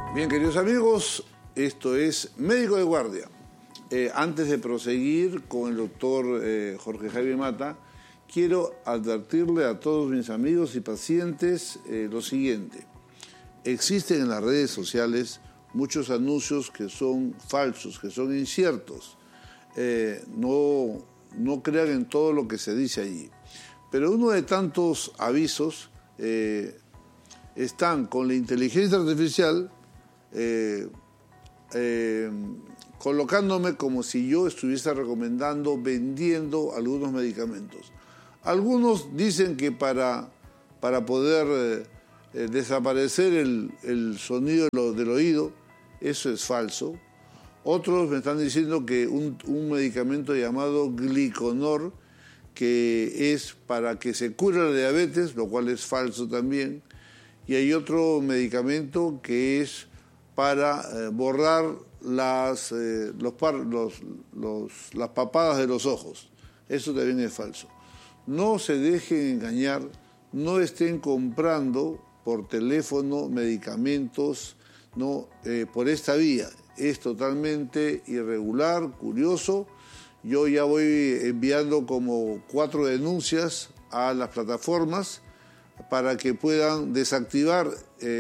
Bien, queridos amigos, esto es Médico de Guardia. Antes de proseguir con el doctor Jorge Jaime Mata, quiero advertirle a todos mis amigos y pacientes lo siguiente. Existen en las redes sociales muchos anuncios que son falsos, que son inciertos. No crean en todo lo que se dice allí. Pero uno de tantos avisos están con la inteligencia artificial colocándome como si yo estuviese recomendando, vendiendo algunos medicamentos. Algunos dicen que para poder desaparecer el sonido del oído, eso es falso. Otros me están diciendo que un medicamento llamado Gliconor, que es para que se cure la diabetes, lo cual es falso también. Y hay otro medicamento que es para borrar las papadas de los ojos. Eso también es falso. No se dejen engañar, no estén comprando por teléfono medicamentos por esta vía. Es totalmente irregular, curioso. Yo ya voy enviando como 4 denuncias a las plataformas para que puedan desactivar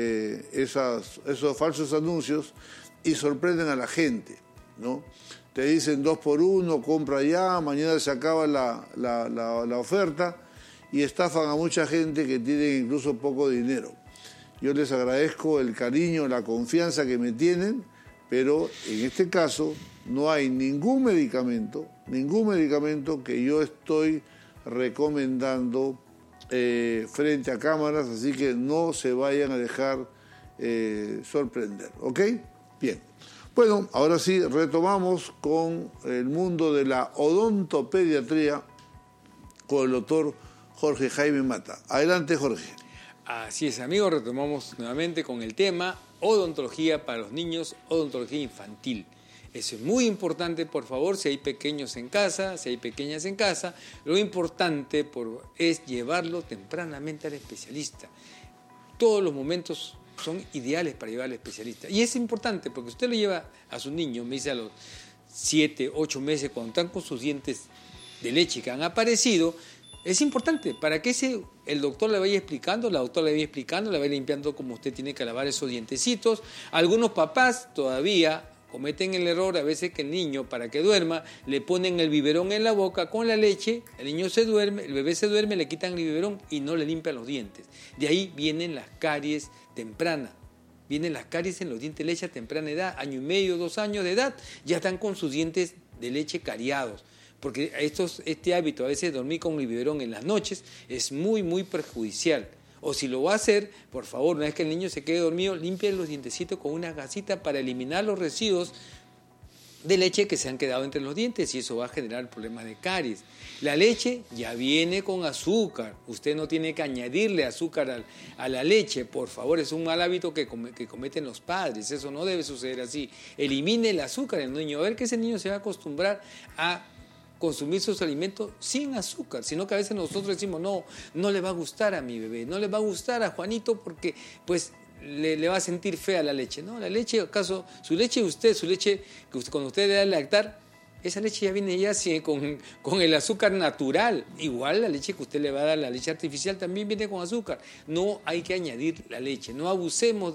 esos falsos anuncios y sorprenden a la gente, ¿no? Te dicen 2 por 1, compra ya, mañana se acaba la oferta y estafan a mucha gente que tiene incluso poco dinero. Yo les agradezco el cariño, la confianza que me tienen, pero en este caso no hay ningún medicamento que yo estoy recomendando frente a cámaras, así que no se vayan a dejar sorprender, ¿ok? Bien. Bueno, ahora sí, retomamos con el mundo de la odontopediatría con el doctor Jorge Jaime Mata. Adelante, Jorge. Así es, amigos, retomamos nuevamente con el tema odontología para los niños, odontología infantil. Eso es muy importante, por favor, si hay pequeños en casa, si hay pequeñas en casa, lo importante es llevarlo tempranamente al especialista. Todos los momentos son ideales para llevar al especialista. Y es importante porque usted lo lleva a su niño, me dice a los 7, 8 meses, cuando están con sus dientes de leche que han aparecido, es importante para que el doctor le vaya explicando, la doctora le vaya explicando, le vaya limpiando cómo usted tiene que lavar esos dientecitos. Algunos papás todavía cometen el error a veces que el niño, para que duerma, le ponen el biberón en la boca con la leche, el niño se duerme, el bebé se duerme, le quitan el biberón y no le limpian los dientes. De ahí vienen las caries tempranas. Vienen las caries en los dientes de leche a temprana edad, 1 año y medio, 2 años de edad, ya están con sus dientes de leche cariados. Porque este hábito a veces de dormir con el biberón en las noches es muy, muy perjudicial. O si lo va a hacer, por favor, una vez que el niño se quede dormido, limpie los dientecitos con una gasita para eliminar los residuos de leche que se han quedado entre los dientes y eso va a generar problemas de caries. La leche ya viene con azúcar. Usted no tiene que añadirle azúcar a la leche, por favor. Es un mal hábito que cometen los padres. Eso no debe suceder así. Elimine el azúcar en el niño. A ver que ese niño se va a acostumbrar a consumir sus alimentos sin azúcar, sino que a veces nosotros decimos, no le va a gustar a mi bebé, no le va a gustar a Juanito porque pues le va a sentir fea la leche, ¿no? La leche, acaso, su leche cuando usted le da a lactar, esa leche ya viene ya con el azúcar natural. Igual la leche que usted le va a dar, la leche artificial, también viene con azúcar. No hay que añadir la leche, no abusemos,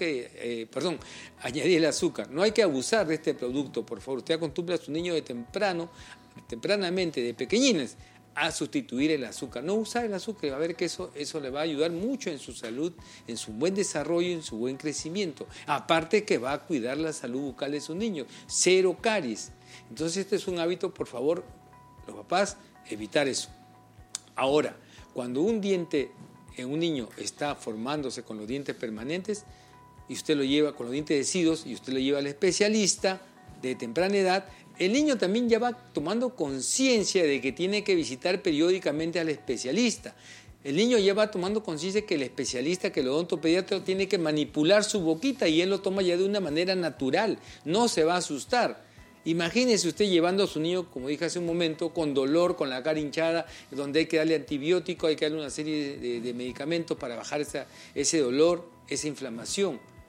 añadir el azúcar. No hay que abusar de este producto, por favor. Usted acostumbre a su niño tempranamente, de pequeñines, a sustituir el azúcar. No usar el azúcar, va a ver que eso le va a ayudar mucho en su salud, en su buen desarrollo, en su buen crecimiento. Aparte que va a cuidar la salud bucal de sus niños. 0 caries. Entonces este es un hábito, por favor, los papás, evitar eso. Ahora, cuando un diente en un niño está formándose con los dientes permanentes y usted lo lleva con los dientes deciduos y usted lo lleva al especialista de temprana edad, el niño también ya va tomando conciencia de que tiene que visitar periódicamente al especialista. El niño ya va tomando conciencia que el especialista, que el odontopediatra tiene que manipular su boquita y él lo toma ya de una manera natural, no se va a asustar. Imagínese usted llevando a su niño, como dije hace un momento, con dolor, con la cara hinchada, donde hay que darle antibiótico, hay que darle una serie de medicamentos para bajar ese dolor, esa inflamación.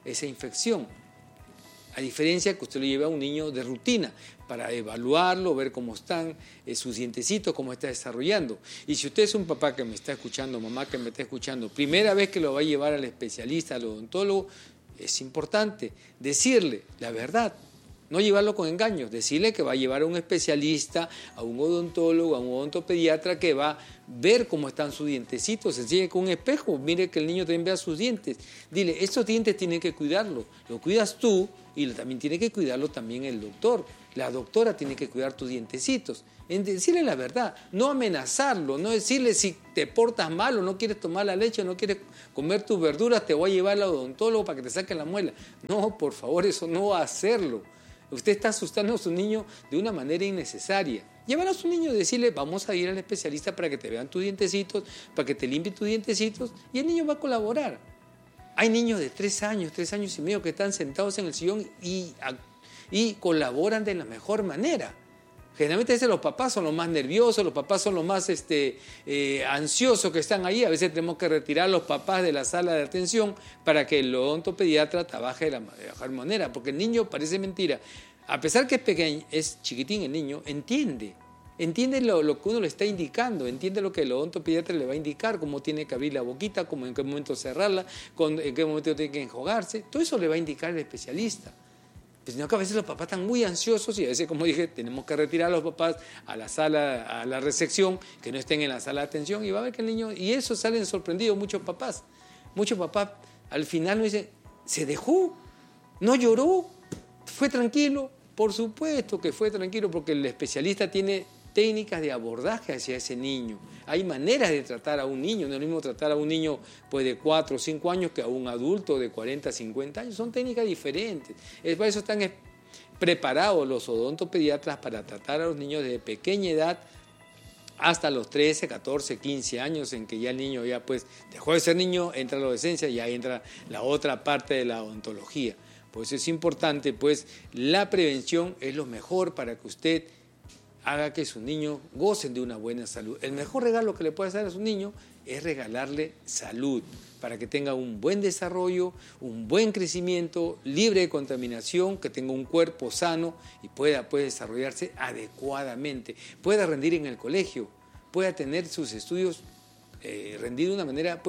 esa infección. A diferencia que usted lo lleve a un niño de rutina para evaluarlo, ver cómo están sus dientecitos, cómo está desarrollando. Y si usted es un papá que me está escuchando, mamá que me está escuchando, primera vez que lo va a llevar al especialista, al odontólogo, es importante decirle la verdad. No llevarlo con engaños, decirle que va a llevar a un especialista, a un odontólogo, a un odontopediatra que va a ver cómo están sus dientecitos. Se enseñe con un espejo, mire que el niño también vea sus dientes. Dile, estos dientes tienen que cuidarlos. Lo cuidas tú y también tiene que cuidarlo también el doctor. La doctora tiene que cuidar tus dientecitos. En decirle la verdad, no amenazarlo, no decirle si te portas mal o no quieres tomar la leche o no quieres comer tus verduras, te voy a llevar al odontólogo para que te saque la muela. No, por favor, eso no va a hacerlo. Usted está asustando a su niño de una manera innecesaria. Llevar a su niño y decirle, vamos a ir al especialista para que te vean tus dientecitos, para que te limpie tus dientecitos, y el niño va a colaborar. Hay niños de 3 años y medio que están sentados en el sillón y colaboran de la mejor manera. Generalmente a veces los papás son los más nerviosos, los papás son los más ansiosos que están ahí. A veces tenemos que retirar a los papás de la sala de atención para que el odontopediatra trabaje de la mejor manera. Porque el niño, parece mentira, a pesar que es pequeño, es chiquitín el niño, entiende lo que uno le está indicando, entiende lo que el odontopediatra le va a indicar, cómo tiene que abrir la boquita, cómo en qué momento cerrarla, en qué momento tiene que enjuagarse. Todo eso le va a indicar el especialista. Sino que a veces los papás están muy ansiosos y a veces, como dije, tenemos que retirar a los papás a la sala, a la recepción, que no estén en la sala de atención, y va a ver que el niño, y eso salen sorprendidos muchos papás. Muchos papás al final nos dicen, se dejó, no lloró, fue tranquilo. Por supuesto que fue tranquilo, porque el especialista tiene técnicas de abordaje hacia ese niño. Hay maneras de tratar a un niño, no es lo mismo tratar a un niño pues, de 4 o 5 años que a un adulto de 40, 50 años. Son técnicas diferentes. Para eso están preparados los odontopediatras para tratar a los niños desde pequeña edad hasta los 13, 14, 15 años, en que ya el niño ya pues dejó de ser niño, entra a la adolescencia y ya entra la otra parte de la odontología. Por eso es importante, pues la prevención es lo mejor para que usted haga que sus niños gocen de una buena salud. El mejor regalo que le puede hacer a su niño es regalarle salud, para que tenga un buen desarrollo, un buen crecimiento, libre de contaminación, que tenga un cuerpo sano y pueda desarrollarse adecuadamente, pueda rendir en el colegio, pueda tener sus estudios rendidos de una manera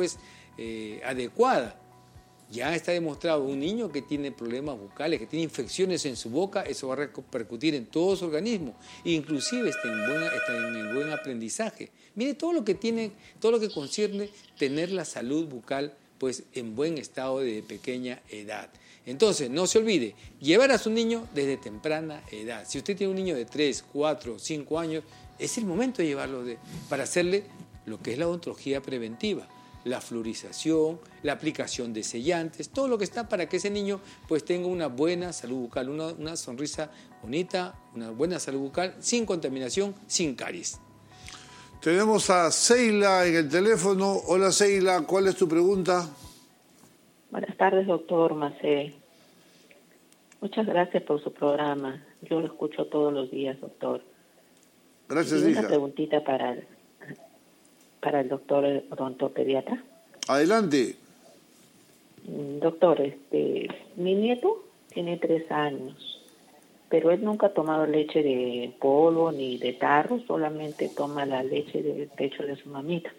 adecuada. Ya está demostrado, un niño que tiene problemas bucales, que tiene infecciones en su boca, eso va a repercutir en todo su organismo, inclusive está en el buen aprendizaje. Mire todo lo que concierne tener la salud bucal pues en buen estado de pequeña edad. Entonces, no se olvide, llevar a su niño desde temprana edad. Si usted tiene un niño de 3, 4, 5 años, es el momento de llevarlo para hacerle lo que es la odontología preventiva. La fluorización, la aplicación de sellantes, todo lo que está para que ese niño pues tenga una buena salud bucal, una sonrisa bonita, una buena salud bucal, sin contaminación, sin caries. Tenemos a Seila en el teléfono. Hola Seila, ¿cuál es tu pregunta? Buenas tardes, doctor Macé. Muchas gracias por su programa. Yo lo escucho todos los días, doctor. Gracias, hija. Una preguntita para el doctor odontopediatra. Adelante. Doctor, mi nieto tiene 3 años, pero él nunca ha tomado leche de polvo ni de tarro, solamente toma la leche del pecho de su mamita.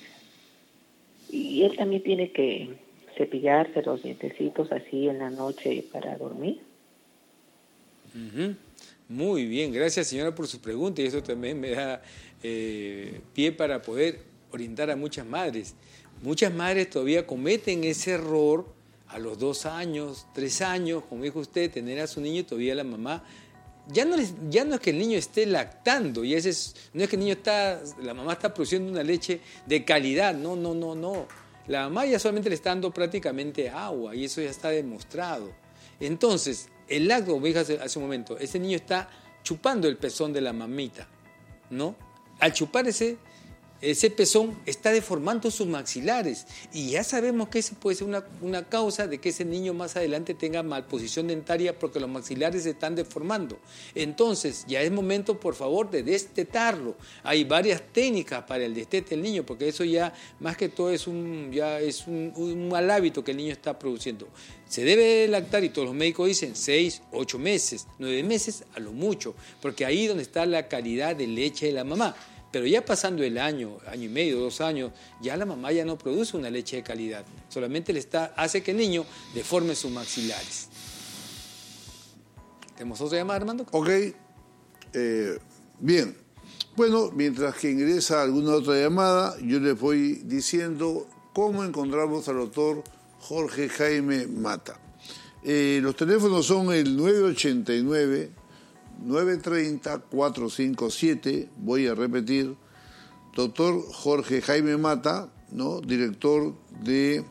Y él también tiene que cepillarse los dientecitos así en la noche para dormir. Uh-huh. Muy bien, gracias señora por su pregunta, y eso también me da pie para poder orientar a muchas madres. Muchas madres todavía cometen ese error a los 2 años, 3 años, como dijo usted, tener a su niño y todavía la mamá. Ya no es que el niño esté lactando, no es que el niño la mamá está produciendo una leche de calidad, no. La mamá ya solamente le está dando prácticamente agua y eso ya está demostrado. Entonces, el lacto, como dije hace un momento, ese niño está chupando el pezón de la mamita, ¿no? Al chupar ese ese pezón está deformando sus maxilares y ya sabemos que esa puede ser una causa de que ese niño más adelante tenga malposición dentaria porque los maxilares se están deformando. Entonces ya es momento, por favor, de destetarlo. Hay varias técnicas para el destete del niño porque eso ya más que todo es un mal hábito que el niño está produciendo. Se debe lactar, y todos los médicos dicen 6, 8 meses, 9 meses a lo mucho, porque ahí es donde está la calidad de leche de la mamá. Pero ya pasando el año y medio, 2 años, ya la mamá ya no produce una leche de calidad. Solamente hace que el niño deforme sus maxilares. ¿Tenemos otra llamada, Armando? Ok. Bien. Bueno, mientras que ingresa alguna otra llamada, yo les voy diciendo cómo encontramos al doctor Jorge Jaime Mata. Los teléfonos son el 989-930-457, voy a repetir, doctor Jorge Jaime Mata, ¿no? Director de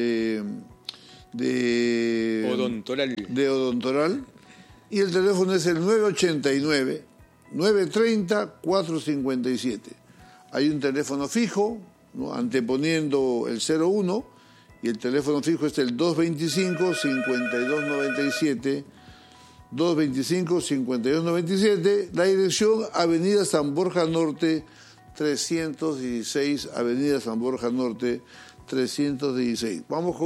Odontoral, y el teléfono es el 989-930-457. Hay un teléfono fijo, ¿no? Anteponiendo el 01, y el teléfono fijo es el 225-5297, 225-5297, la dirección Avenida San Borja Norte 316, Avenida San Borja Norte 316. Vamos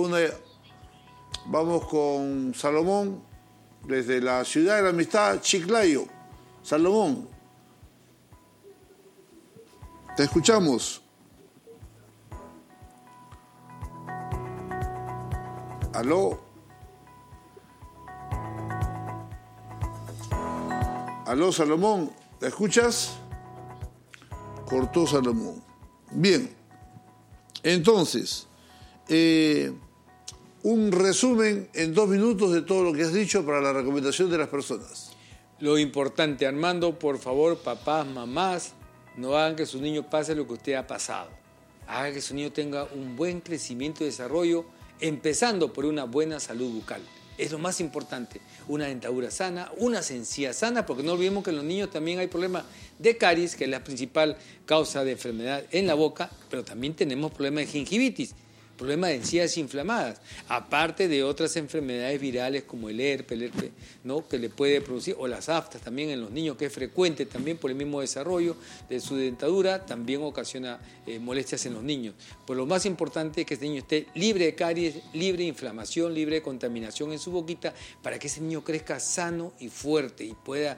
con Salomón, desde la ciudad de la amistad, Chiclayo. Salomón, te escuchamos. Aló. Aló, Salomón, ¿te escuchas? Cortó Salomón. Bien, entonces, un resumen en 2 minutos de todo lo que has dicho para la recomendación de las personas. Lo importante, Armando, por favor, papás, mamás, no hagan que su niño pase lo que usted ha pasado. Hagan que su niño tenga un buen crecimiento y desarrollo, empezando por una buena salud bucal. Es lo más importante, una dentadura sana, unas encías sanas, porque no olvidemos que en los niños también hay problemas de caries, que es la principal causa de enfermedad en la boca, pero también tenemos problemas de gingivitis, problemas de encías inflamadas, aparte de otras enfermedades virales como el herpes, ¿no? Que le puede producir, o las aftas también en los niños, que es frecuente también por el mismo desarrollo de su dentadura, también ocasiona molestias en los niños. Pues lo más importante es que este niño esté libre de caries, libre de inflamación, libre de contaminación en su boquita, para que ese niño crezca sano y fuerte y pueda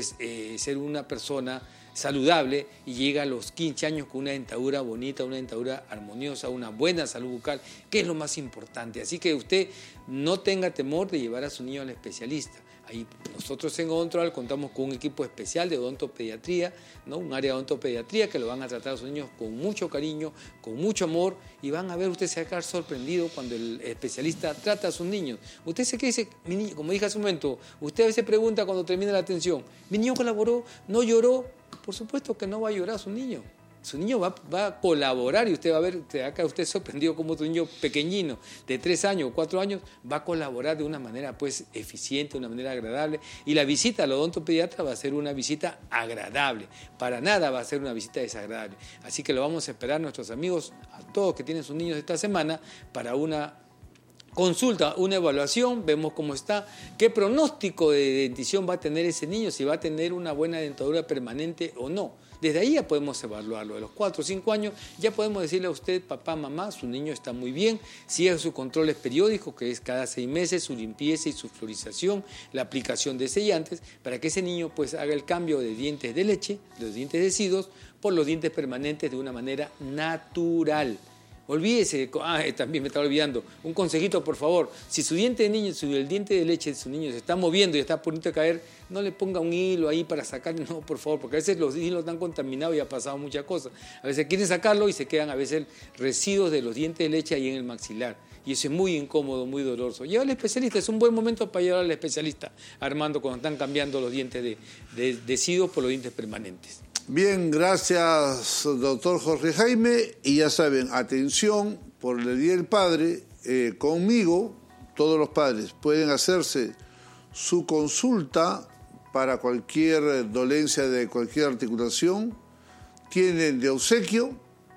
ser una persona saludable y llega a los 15 años con una dentadura bonita, una dentadura armoniosa, una buena salud bucal, que es lo más importante. Así que usted no tenga temor de llevar a su niño al especialista. Ahí nosotros en Odontoral contamos con un equipo especial de odontopediatría, ¿no? Un área de odontopediatría que lo van a tratar a sus niños con mucho cariño, con mucho amor, y van a ver, usted se va a quedar sorprendido cuando el especialista trata a sus niños. Usted se dice, mi niño, como dije hace un momento, usted a veces pregunta cuando termina la atención, ¿mi niño colaboró? ¿No lloró? Por supuesto que no va a llorar su niño. Su niño va a colaborar y usted va a ver, acá usted sorprendido como tu niño pequeñino de 3 años o 4 años va a colaborar de una manera eficiente, de una manera agradable. Y la visita al odontopediatra va a ser una visita agradable. Para nada va a ser una visita desagradable. Así que lo vamos a esperar nuestros amigos, a todos que tienen sus niños esta semana, para una consulta, una evaluación, vemos cómo está, qué pronóstico de dentición va a tener ese niño, si va a tener una buena dentadura permanente o no. Desde ahí ya podemos evaluarlo. De los 4 o 5 años ya podemos decirle a usted, papá, mamá, su niño está muy bien, sigue sus controles periódicos, que es cada 6 meses, su limpieza y su fluorización, la aplicación de sellantes, para que ese niño haga el cambio de dientes de leche, de los dientes deciduos, por los dientes permanentes de una manera natural. Olvídese, también me estaba olvidando, un consejito por favor, si su diente de niño, si el diente de leche de su niño se está moviendo y está a punto de caer, no le ponga un hilo ahí para sacarlo, no, por favor, porque a veces los hilos están contaminados y ha pasado muchas cosas. A veces quieren sacarlo y se quedan a veces residuos de los dientes de leche ahí en el maxilar. Y eso es muy incómodo, muy doloroso. Lleva al especialista, es un buen momento para llevar al especialista, Armando, cuando están cambiando los dientes de deciduos por los dientes permanentes. Bien, gracias, doctor Jorge Jaime. Y ya saben, atención, por el Día del Padre, conmigo, todos los padres pueden hacerse su consulta para cualquier dolencia de cualquier articulación. Tienen de obsequio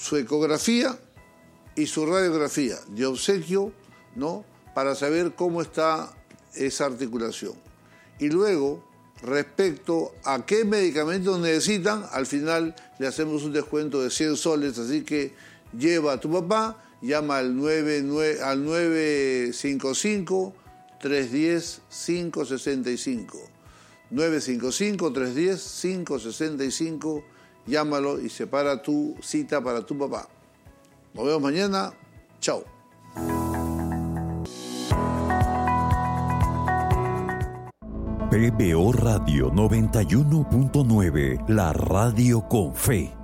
su ecografía y su radiografía de obsequio, ¿no? Para saber cómo está esa articulación. Y luego, respecto a qué medicamentos necesitan, al final le hacemos un descuento de 100 soles, así que lleva a tu papá, llama al 955-310-565. 955-310-565, llámalo y separa tu cita para tu papá. Nos vemos mañana. Chao. PBO Radio 91.9, la radio con fe.